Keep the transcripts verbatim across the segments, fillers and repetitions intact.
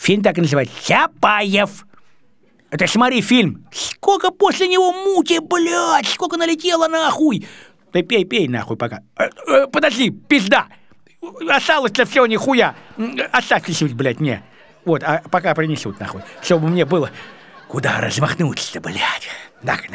Фильм так и называется «Чапаев». Это смотри фильм. Сколько после него мути, блядь, сколько налетело нахуй. Ты пей, пей нахуй пока. Э, э, подожди, пизда. Осталось-то все нихуя. Оставь чуть-чуть, блядь, мне. Вот, а пока принесут нахуй. Чтобы мне было куда размахнуться-то, блядь. Так,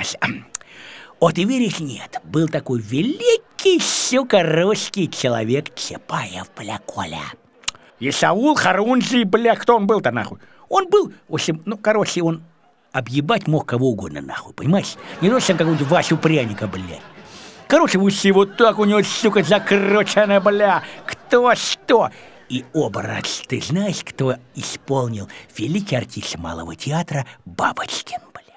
вот и веришь, нет. Был такой великий, сука, русский человек Чапаев, бля, Коля. Исаул Харунжий, бля, кто он был-то нахуй? Он был, в общем, ну, короче, он объебать мог кого угодно нахуй, понимаешь? Не носит какого-нибудь Васю Пряника, блядь. Короче, уси вот так у него, сука, закручено, бля. Кто что? И образ, ты знаешь, кто исполнил? Великий артист Малого театра Бабочкин, бля.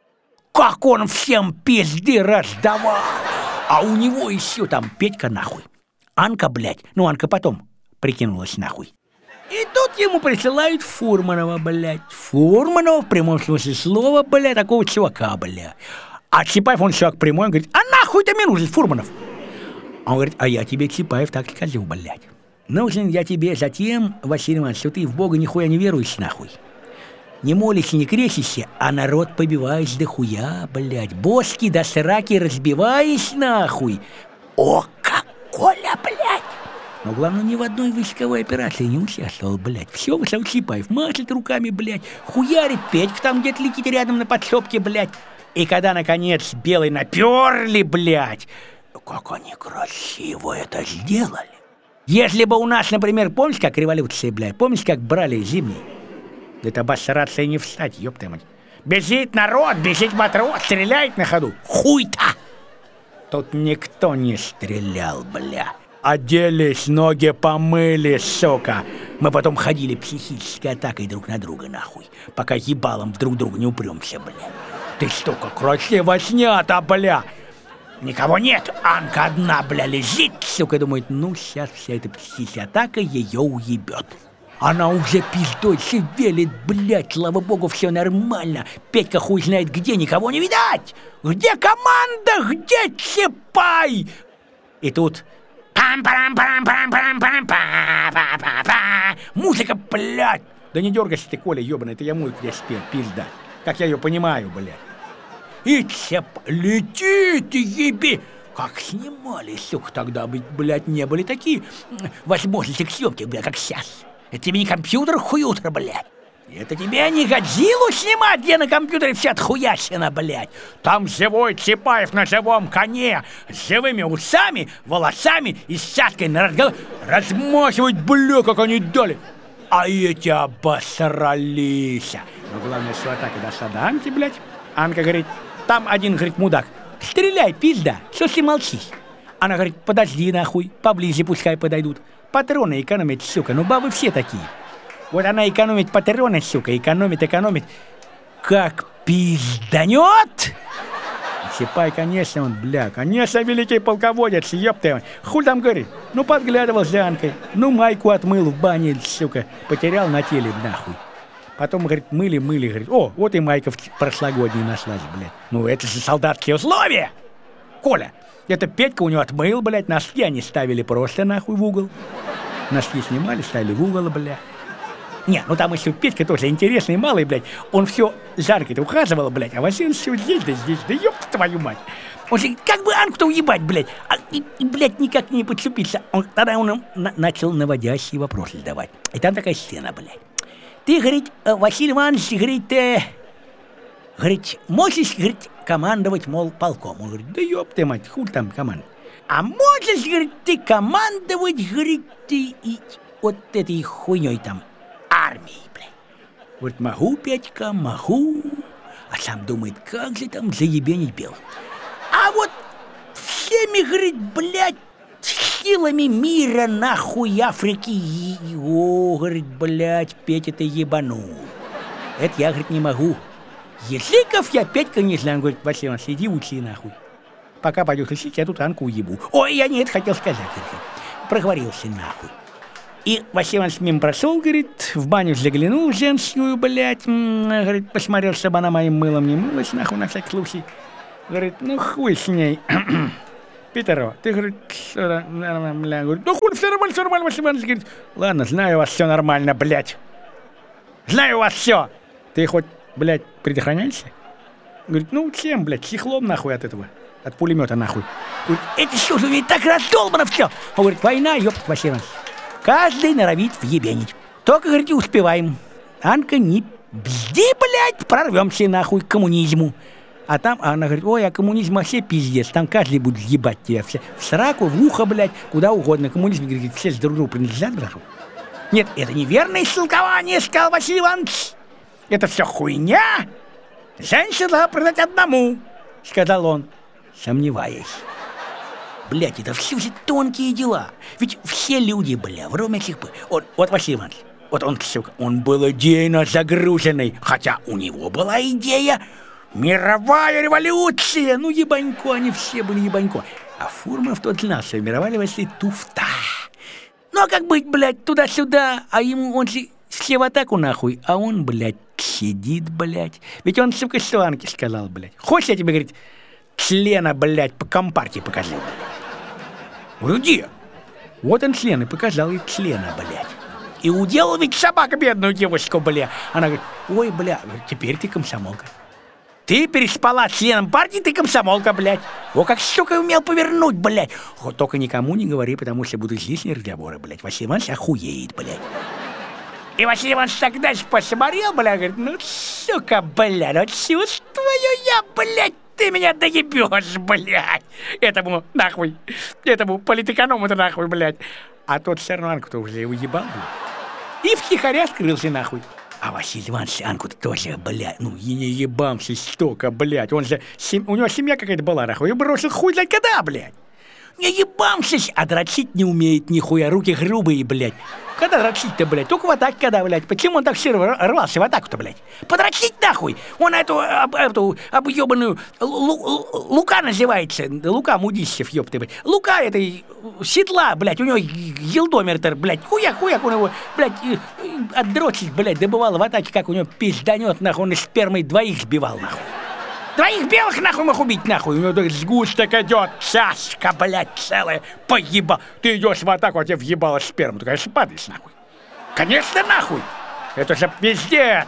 Как он всем пизды раздавал! А у него еще там Петька нахуй. Анка, блядь, ну Анка потом прикинулась нахуй. И тут ему присылают Фурманова, блядь. Фурманова в прямом смысле слова, блядь, такого чувака, блядь. А Чапаев, он чувак прямой, он говорит, а нахуй ты мне нужен, Фурманов? Он говорит, а я тебе, Чапаев, так скажу, блядь. Нужен я тебе затем, Василий Иванович, что ты в Бога нихуя не веруешь, нахуй. Не молишься, не крестишься, а народ побиваешь до хуя, блядь. Боски до сраки разбиваешь, нахуй. О, как Коля, блядь. Но главное, ни в одной войсковой операции не участвовал, блядь. Все, Василий Чапаев машет руками, блядь. Хуярит, Петька там где-то летит рядом на подсобке, блядь. И когда, наконец, белые наперли, блядь, как они красиво это сделали. Если бы у нас, например, помнишь, как революция, блядь, помнишь, как брали зимний? Это обосраться и не встать, ёпта мать. Бежит народ, бежит матрос, стреляет на ходу. Хуй-то! Тут никто не стрелял, бля. Оделись, ноги помыли, сука. Мы потом ходили психической атакой друг на друга, нахуй, пока ебалом друг друга не упремся, бля. Ты что, как красиво снято, бля. Никого нет, Анка одна, бля, лежит, сука, думает, ну, сейчас вся эта психическая атака ее уебет. Она уже пиздой шевелит, блядь, слава богу, все нормально. Петька хуй знает где, никого не видать. Где команда, где Чапай? И тут... Пам-парам-парам-парам-парам-парам-па-па-па. Музыка, блядь. Да не дергайся ты, Коля, ебаный, это я мой я спел, пизда. Как я ее понимаю, блядь. И Чап летит, еби. Как снимали, сука, тогда, блядь, не были такие возможности к съемке, блядь, как сейчас. Это тебе не компьютер хуютер, блядь. Это тебе не Годзиллу снимать, где на компьютере вся отхуящена, блядь. Там живой Чапаев на живом коне, с живыми усами, волосами и сяткой на разговор. Размахивать, бля, как они дали. А эти обосрались. Но главное, что атака дошла до Анки, блядь. Анка говорит, там один, говорит, мудак. Стреляй, пизда, что ты молчишь? Она говорит, подожди нахуй, поближе пускай подойдут. Патроны экономить, сука, ну бабы все такие. Вот она экономит патроны, сука, экономит, экономит. Как пизданет! Чапай, конечно, он, бля, конечно, великий полководец, ёпта. Хуй там говорит, ну подглядывал за Анкой, ну майку отмыл в бане, сука, потерял на теле, нахуй. Потом, говорит, мыли-мыли, говорит, о, вот и майка прошлогодняя нашлась, блядь. Ну это же солдатские условия! Коля, это Петька у него отмыл, блядь, носки они ставили просто нахуй в угол. Носки снимали, ставили в угол, блядь. Не, ну там еще Петька тоже интересный, малый, блядь. Он все за Анкой-то ухаживал, блядь, а Василий все здесь, да здесь, да ёпта твою мать. Он же как бы Анку-то уебать, блядь, а, и, и, блядь, никак не подступиться. Он, тогда он на, начал наводящие вопросы задавать. И там такая сцена, блядь. Ты, говорит, Василий Иванович, говорит, э, говорит, можешь, говорит, командовать, мол, полком. Он говорит, да ёпта мать, хуй там команда. А можешь, говорит, ты командовать, говорит, ты и вот этой хуйней там. Армии, блядь. Вот могу, Петька, могу. А сам думает, как же там заебенить белых. А вот всеми, говорит, блядь, силами мира, нахуй, Африки. И, о, говорит, блядь, Петя, ты ебанул. Это я, говорит, не могу. Языков я, Петька, не знаю. Он говорит, Василий Иванович, иди учи, нахуй. Пока пойдешь учить, я тут Анку уебу. Ой, я не это хотел сказать. Проговорился, нахуй. И Василий Иванович мимо прошел, говорит, в баню заглянул женскую, блядь, говорит, посмотрел, чтобы она моим мылом не мылась, нахуй, на всякий случай. Говорит, ну хуй с ней. Питерова, ты, говорит, что нормально, говорит, ну хуй, все нормально, все нормально, Василий Иванович, говорит, ладно, знаю у вас все нормально, блядь. Знаю у вас все. Ты хоть, блядь, предохраняешься? Говорит, ну чем, блядь, чехлом нахуй от этого. От пулемета нахуй. Говорит, это что же, ведь так раздолбано все. Он говорит, война, ёпт, Василий Иванович. Каждый норовит въебенить. Только, говорит, успеваем. Анка, не бзди, блядь, прорвемся нахуй к коммунизму. А там, а она говорит, ой, а коммунизм вообще пиздец. Там каждый будет ебать тебя все. В сраку, в ухо, блядь, куда угодно. Коммунизм, говорит, все друг другу принадлежат, блядь. Нет, это неверное истолкование, сказал Василий Иванович. Это все хуйня. Женщина должна продать одному, сказал он, сомневаясь. Блядь, это все же тонкие дела. Ведь все люди, бля, вроде этих... Вот, вот Василий Иванович, вот он, сука, он был идейно загруженный, хотя у него была идея мировая революция. Ну, ебанько, они все были ебанько. А Фурманов тот знал, что мировая революция туфта. Ну, а как быть, блядь, туда-сюда, а ему он же все в атаку нахуй, а он, блядь, сидит, блядь. Ведь он, сука, что Анке сказал, блядь. Хочешь, я тебе, говорит, члена, блядь, по компартии покажу, блядь. Говорю, где? Вот он член и показал ей члена, блядь. И уделал ведь собака бедную девочку, бля. Она говорит, ой, бля, теперь ты комсомолка. Ты переспала с членом партии, ты комсомолка, блядь. О, как сука умел повернуть, блядь. Вот только никому не говори, потому что будут лишние разговоры, блядь. Василий Иванович охуеет, блядь. И Василий Иванович тогда же посмотрел, бля, говорит, ну, сука, бля, ну чувствую я, блядь, ты меня доебешь, блядь. Этому, нахуй, этому политэконому-то нахуй, блядь. А тот все равно Анку-то уже его ебал, блядь. И втихаря скрылся, нахуй. А Василий Иванович Анку-то тоже, блядь, ну, и не ебамся столько, блядь. Он же, сем... у него семья какая-то была, нахуй, и бросил хуй знать когда, блядь. Не ебамся, а дрочить не умеет нихуя, руки грубые, блядь. Когда дрочить-то, блядь? Только в атаке, когда, блядь. Почему он так сильно рвался в атаку-то, блядь? Подрочить нахуй! Он эту, об, эту объебанную Лука называется. Лука Мудищев, ёпты, блядь. Лука этой седла, блядь, у него елдомер-то, блядь. Хуяк-хуяк у него, блядь, отдрочить, блядь, добывал в атаке, как у него пизданет, нахуй, он из спермой двоих сбивал, нахуй. Двоих белых нахуй мог убить, нахуй. У него сгусток идет, чашка, блядь, целая, поеба. Ты идешь в атаку, а тебе въебало сперму. Ты, конечно, падаешь, нахуй. Конечно, нахуй. Это же пиздец.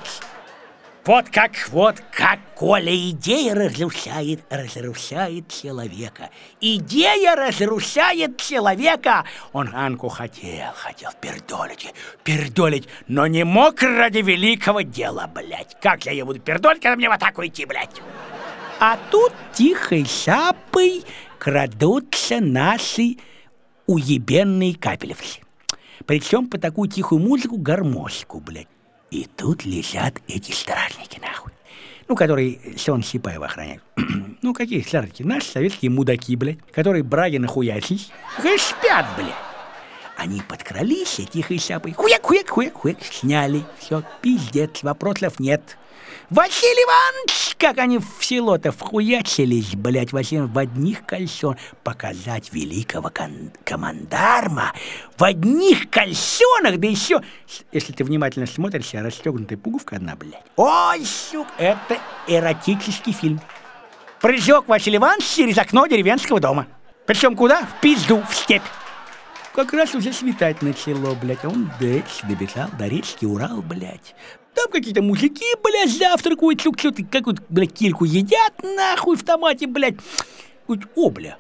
Вот как, вот как, Коля, идея разрушает, разрушает человека. Идея разрушает человека. Он Анку хотел, хотел пердолить, пердолить, но не мог ради великого дела, блядь. Как я ее буду пердолить, когда мне в атаку идти, блядь? А тут тихой шапой крадутся наши уебенные капелевцы. Причем по такую тихую музыку гармошку, блядь. И тут лежат эти стражники, нахуй. Ну, которые сон Сипаева охраняют. Ну, какие стражники? Наши советские мудаки, блядь, которые браги нахуячились. Хай спят, блядь. Они подкрались и тихой шапой. Хуяк, хуяк, хуяк, хуяк. Сняли. Все, пиздец, вопросов нет. Василий Иванович, как они в село-то вхуячились, блядь, Василий в одних кальсон. Показать великого кон- командарма в одних кальсонах, да еще, если ты внимательно смотришь, расстегнутая пуговка одна, блядь. Ой, сука, это эротический фильм. Прыжок Василий Иванович через окно деревенского дома. Причем куда? В пизду, в степь. Как раз уже светать начало, блядь, а он дальше добежал до речки Урал, блядь. Там какие-то мужики, блядь, завтракают, что-то, какую-то, блядь, кильку едят, нахуй, в томате, блядь. Говорит, о, бля,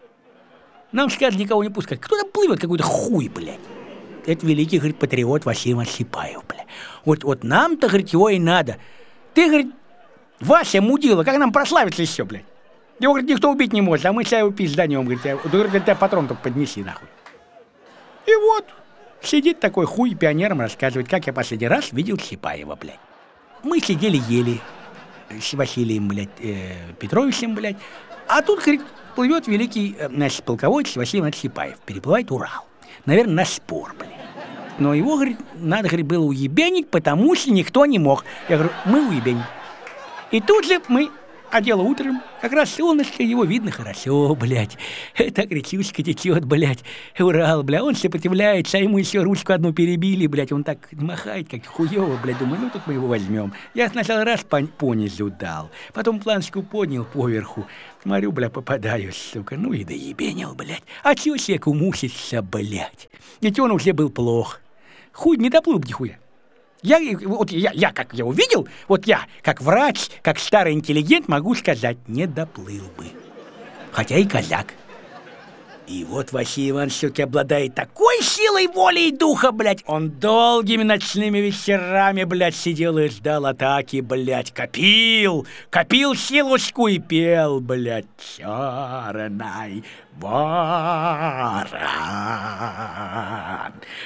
нам сказали никого не пускать. Кто там плывет, какой-то хуй, блядь. Это великий, говорит, патриот Василий Иванович Сипаев, блядь. Вот, вот нам-то, говорит, его и надо. Ты, говорит, Вася, мудила, как нам прославиться еще, блядь? Его, говорит, никто убить не может, а мы себя его пизданем, говорит, я, говорит, тебя патрон только поднеси, нахуй. И вот. Сидит такой хуй пионером, рассказывает, как я последний раз видел Сипаева, блядь. Мы сидели ели с Василием, блядь, э, Петровичем, блядь. А тут, говорит, плывет великий, э, наш полководец Василий Иванович Сипаев. Переплывает Урал. Наверное, на спор, блядь. Но его, говорит, надо, говорит, было уебенить, потому что никто не мог. Я говорю, мы уебеним. И тут же мы... А дело утром, как раз солнышко, его видно хорошо, блядь. Так речушка течет, блядь. Урал, блядь, он сопротивляется, а ему еще ручку одну перебили, блядь. Он так махает, как хуёво, блядь. Думаю, ну тут мы его возьмем. Я сначала раз по, по низу дал, потом планочку поднял поверху. Смотрю, блядь, попадаю, сука, ну и доебенил, блядь. А чего человеку мучиться, блядь? Ведь он уже был плох. Хуй не доплыл бы нихуя. Я, вот я, я, как я увидел, вот я, как врач, как старый интеллигент, могу сказать, не доплыл бы. Хотя и казак. И вот Василий Иванович все-таки обладает такой силой воли и духа, блядь. Он долгими ночными вечерами, блядь, сидел и ждал атаки, блядь. Копил, копил силушку и пел, блядь. Черный ворон.